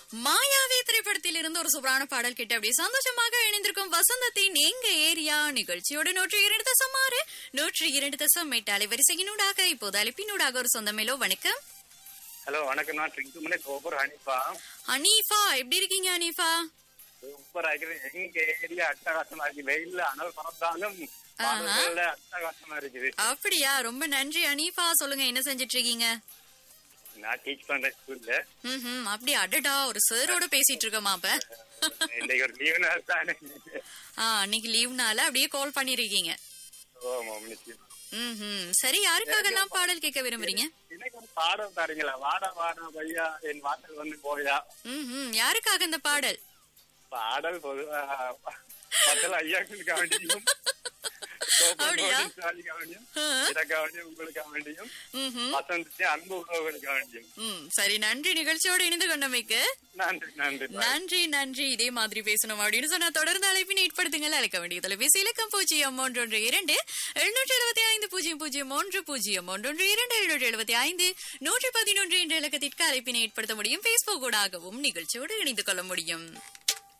மாயாவி திரைப்படத்தில் இருந்து ஒரு சூப்பரான பாடல் கேட்டு அப்படியே சந்தோஷமாக இணைந்திருக்கும் வசந்தத்தின் எங்க ஏரியா நிகழ்ச்சியோட 102.6 102.8 அலைவரிசையினூடாக இப்போது அழைப்பினூடாக ஒரு சொந்தமேலோ. வணக்கம். ஹலோ வணக்கம். நான் ட்ரிங்கு சூப்பர் ஹனீஃபா. ஹனீஃபா எப்படி இருக்கீங்க ஹனீஃபா? சூப்பரா இருக்குது. எங்க ஏரியா அட்டகாசமா இருக்கு. வெயில்ல அனல் பறந்தாலும் அட்டகாசமா இருக்குது. அப்படியா? ரொம்ப நன்றி ஹனீஃபா. சொல்லுங்க, என்ன செஞ்சிட்டு இருக்கீங்க? நான் டீச் பண்றேன் ஸ்கூல்ல. அப்படி அடடா, ஒரு சாரோட பேசிட்டு இருக்கோமா? அப்ப இன்னைக்கு ஒரு லீவ் நாள் தானே. அன்னைக்கு லீவ்னால அப்படியே கால் பண்ணிருக்கீங்க. சரி, யாருக்காக எல்லாம் பாடல் கேட்க விரும்புறீங்க? எனக்கு ஒரு பாடல் தாரீங்களா? வாடா வாடா பையா என் வாசல் வந்து போயா. யாருக்காக இந்த பாடல்? பாடல் பொதுவா ஐயாக்களுக்கு வேண்டியும் சரி, நன்றி நிகழ்ச்சியோட இணைந்து கொண்டமைக்கு. நன்றி நன்றி. இதே மாதிரி பேசணும் அப்படின்னு சொன்னா தொடர்ந்து அழைப்பினை ஏற்படுத்துங்கள். அழைக்க வேண்டிய தொலைபேசி இலக்கம் 012 775 111 என்ற இலக்கத்திற்கு அழைப்பினை ஏற்படுத்த முடியும். பேஸ்புக் ஊடாகவும் நிகழ்ச்சியோடு இணைந்து கொள்ள முடியும்.